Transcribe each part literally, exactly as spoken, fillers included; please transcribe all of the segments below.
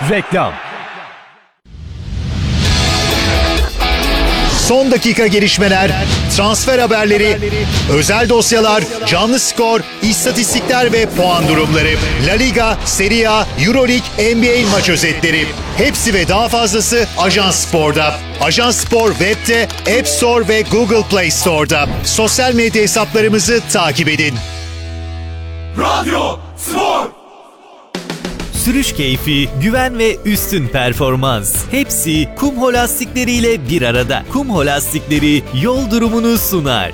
Reklam. Son dakika gelişmeler, transfer haberleri, özel dosyalar, canlı skor, istatistikler ve puan durumları. La Liga, Serie A, Euroleague, N B A maç özetleri. Hepsi ve daha fazlası Ajans Spor'da. Ajans Spor web'de, App Store ve Google Play Store'da. Sosyal medya hesaplarımızı takip edin. Radyo Spor. Sürüş keyfi, güven ve üstün performans. Hepsi Kumho lastikleriyle bir arada. Kumho lastikleri yol durumunu sunar.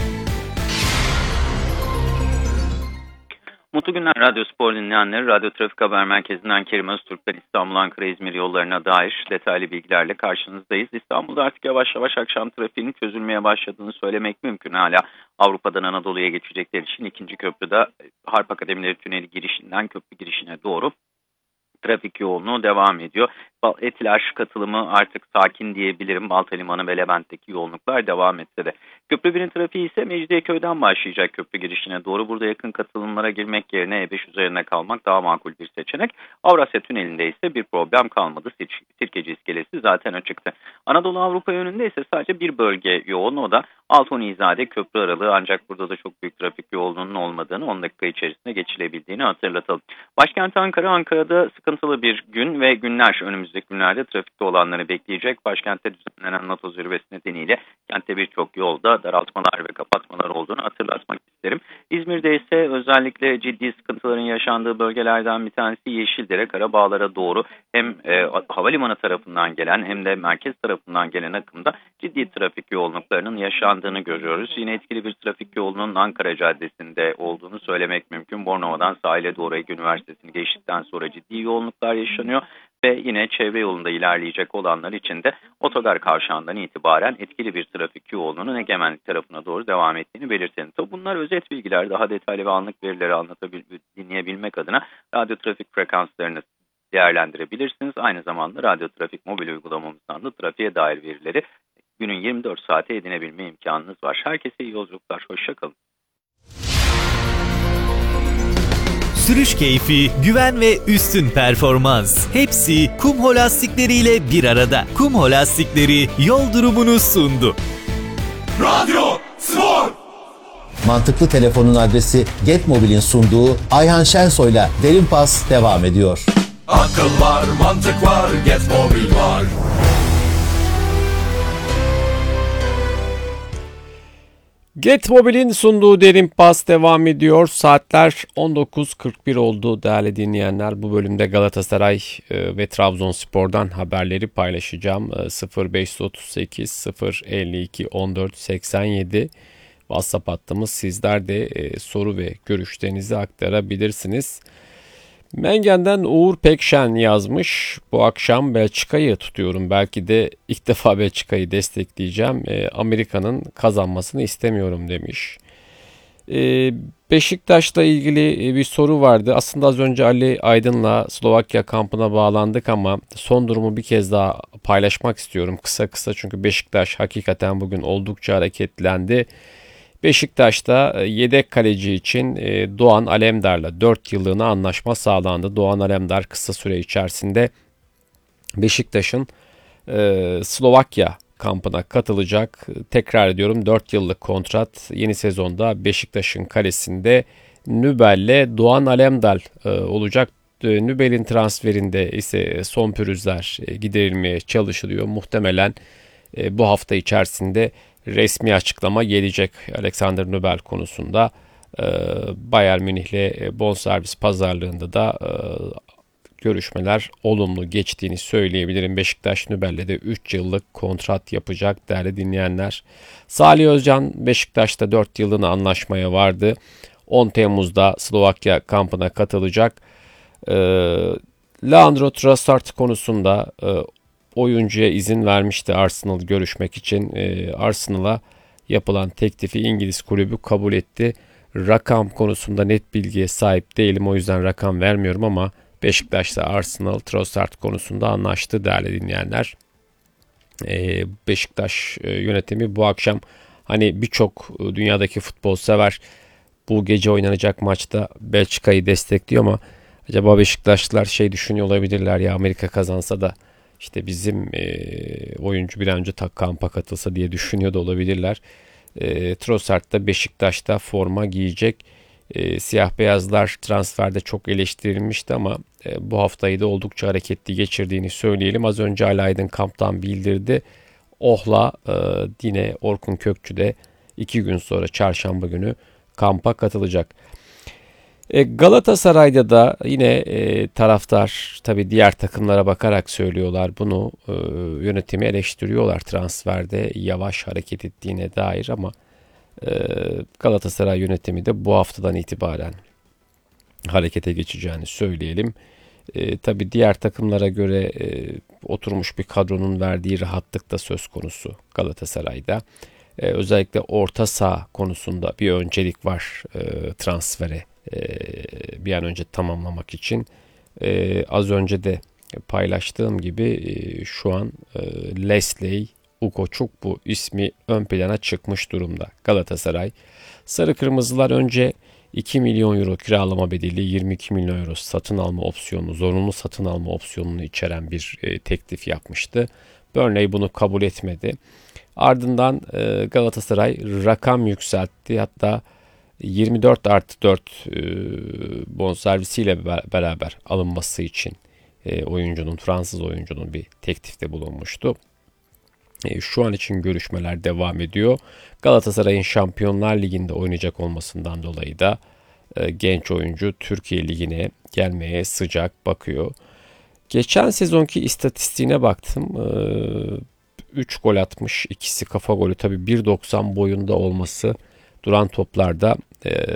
Mutlu günler Radyo Spor dinleyenleri. Radyo Trafik Haber Merkezi'nden Kerim Öztürk'ten İstanbul, Ankara, İzmir yollarına dair detaylı bilgilerle karşınızdayız. İstanbul'da artık yavaş yavaş akşam trafiğinin çözülmeye başladığını söylemek mümkün. Hala Avrupa'dan Anadolu'ya geçecekler için ikinci köprüde Harp Akademileri Tüneli girişinden köprü girişine doğru trafik yoğunluğu devam ediyor. Etiler katılımı artık sakin diyebilirim. Balta Limanı ve Levent'teki yoğunluklar devam etse de. Köprü birin trafiği ise Mecidiyeköy'den başlayacak köprü girişine doğru. Burada yakın katılımlara girmek yerine E beş üzerine kalmak daha makul bir seçenek. Avrasya Tüneli'nde ise bir problem kalmadı. Sirkeci iskelesi zaten açıktı. Anadolu Avrupa yönünde ise sadece bir bölge yoğun. O da Altunizade köprü aralığı, ancak burada da çok büyük trafik yoğunluğunun olmadığını, on dakika içerisinde geçilebildiğini hatırlatalım. Başkent Ankara, Ankara'da sıkıntılı bir gün ve günler önümüzdeki günlerde trafikte olanları bekleyecek. Başkentte düzenlenen NATO zirvesi nedeniyle kentte birçok yolda daraltmalar ve kapatmalar olduğunu hatırlatmak isterim. İzmir'de ise özellikle ciddi sıkıntıların yaşandığı bölgelerden bir tanesi Yeşildere, Karabağlar'a doğru hem e, havalimanı tarafından gelen hem de merkez tarafından gelen akımda ciddi trafik yoğunluklarının yaşandığını görüyoruz. Yine etkili bir trafik yoğunluğunun Ankara Caddesi'nde olduğunu söylemek mümkün. Bornova'dan sahile doğru Ege Üniversitesi'ni geçtikten sonra ciddi yoğunluklar yaşanıyor. Ve yine çevre yolunda ilerleyecek olanlar için de otogar kavşağından itibaren etkili bir trafik yoğunluğunun egemenlik tarafına doğru devam ettiğini belirtelim. Tabi bunlar özet bilgiler. Daha detaylı ve anlık verileri anlatabil- dinleyebilmek adına radyo trafik frekanslarını değerlendirebilirsiniz. Aynı zamanda radyo trafik mobil uygulamamızdan da trafiğe dair verileri günün yirmi dört saate edinebilme imkanınız var. Herkese iyi yolculuklar. Hoşça kalın. Sürüş keyfi, güven ve üstün performans. Hepsi Kumho lastikleriyle bir arada. Kumho lastikleri yol durumunu sundu. Radyo Spor. Mantıklı Telefon'un adresi Getmobil'in sunduğu Ayhan Şensoy'la Derin Pas devam ediyor. Akıl var, mantık var, Getmobil var. Getmobil'in sunduğu Derin Pas devam ediyor. Saatler on dokuz kırk bir oldu değerli dinleyenler. Bu bölümde Galatasaray e, ve Trabzonspor'dan haberleri paylaşacağım. E, sıfır beş otuz sekiz sıfır elli iki on dört seksen yedi WhatsApp hattımız. Sizler de e, soru ve görüşlerinizi aktarabilirsiniz. Mengen'den Uğur Pekşen yazmış. Bu akşam Belçika'yı tutuyorum. Belki de ilk defa Belçika'yı destekleyeceğim. E, Amerika'nın kazanmasını istemiyorum demiş. E, Beşiktaş'la ilgili bir soru vardı. Aslında az önce Ali Aydın'la Slovakya kampına bağlandık ama son durumu bir kez daha paylaşmak istiyorum. Kısa kısa, çünkü Beşiktaş hakikaten bugün oldukça hareketlendi. Beşiktaş'ta yedek kaleci için Doğan Alemdar'la dört yıllığına anlaşma sağlandı. Doğan Alemdar kısa süre içerisinde Beşiktaş'ın Slovakya kampına katılacak. Tekrar ediyorum, dört yıllık kontrat. Yeni sezonda Beşiktaş'ın kalesinde Nübel'le Doğan Alemdar olacak. Nübel'in transferinde ise son pürüzler giderilmeye çalışılıyor. Muhtemelen bu hafta içerisinde resmi açıklama gelecek Alexander Nübel konusunda. Bayern Münih'le bonservis pazarlığında da görüşmeler olumlu geçtiğini söyleyebilirim. Beşiktaş Nübel'le de üç yıllık kontrat yapacak değerli dinleyenler. Salih Özcan Beşiktaş'ta dört yıllığına anlaşmaya vardı. on Temmuz'da Slovakya kampına katılacak. Leandro Trossard konusunda oyuncuya izin vermişti Arsenal görüşmek için. E, Arsenal'a yapılan teklifi İngiliz kulübü kabul etti. Rakam konusunda net bilgiye sahip değilim, o yüzden rakam vermiyorum ama Beşiktaş'ta Arsenal Trossard konusunda anlaştı değerli dinleyenler. E, Beşiktaş e, yönetimi bu akşam, hani birçok dünyadaki futbol sever bu gece oynanacak maçta Belçika'yı destekliyor ama Acaba Beşiktaşlılar şey düşünüyor olabilirler ya, Amerika kazansa da işte bizim e, oyuncu bir an önce tak kampa katılsa diye düşünüyor da olabilirler. E, Trossard da Beşiktaş'ta forma giyecek. E, siyah beyazlar transferde çok eleştirilmişti ama e, bu haftayı da oldukça hareketli geçirdiğini söyleyelim. Az önce Ali Aydın kamptan bildirdi. Ohla e, yine Orkun Kökçü de iki gün sonra çarşamba günü kampa katılacak. E, Galatasaray'da da yine e, taraftar tabii diğer takımlara bakarak söylüyorlar bunu, e, yönetimi eleştiriyorlar transferde yavaş hareket ettiğine dair ama e, Galatasaray yönetimi de bu haftadan itibaren harekete geçeceğini söyleyelim. E, tabii diğer takımlara göre e, oturmuş bir kadronun verdiği rahatlık da söz konusu Galatasaray'da. E, özellikle orta saha konusunda bir öncelik var e, transfere e, bir an önce tamamlamak için. E, az önce de paylaştığım gibi e, şu an e, Leslie Ugochuk bu ismi ön plana çıkmış durumda Galatasaray. Sarı Kırmızılar önce iki milyon euro kiralama bedeli, yirmi iki milyon euro satın alma opsiyonu, zorunlu satın alma opsiyonunu içeren bir e, teklif yapmıştı. Burnley bunu kabul etmedi. Ardından e, Galatasaray rakam yükseltti. Hatta yirmi dört artı dört e, bonservisiyle beraber alınması için e, oyuncunun, Fransız oyuncunun bir teklifte bulunmuştu. E, şu an için görüşmeler devam ediyor. Galatasaray'ın Şampiyonlar Ligi'nde oynayacak olmasından dolayı da e, genç oyuncu Türkiye Ligi'ne gelmeye sıcak bakıyor. Geçen sezonki istatistiğine baktım. üç gol atmış, ikisi kafa golü. Tabii bir doksan boyunda olması duran toplarda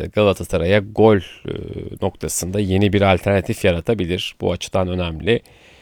Galatasaray'a gol noktasında yeni bir alternatif yaratabilir. Bu açıdan önemli.